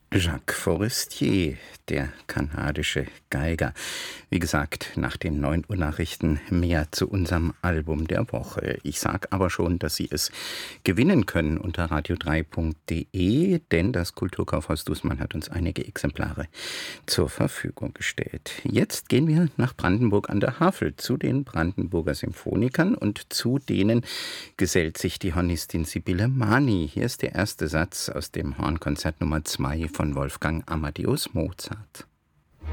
Jacques Forestier, der kanadische Geiger. Wie gesagt, nach den 9 Uhr Nachrichten mehr zu unserem Album der Woche. Ich sage aber schon, dass Sie es gewinnen können unter radio3.de, denn das Kulturkaufhaus Dußmann hat uns einige Exemplare zur Verfügung gestellt. Jetzt gehen wir nach Brandenburg an der Havel zu den Brandenburger Symphonikern und zu denen gesellt sich die Hornistin Sibylle Mani. Hier ist der erste Satz aus dem Hornkonzert Nummer 2 von Wolfgang Amadeus Mozart.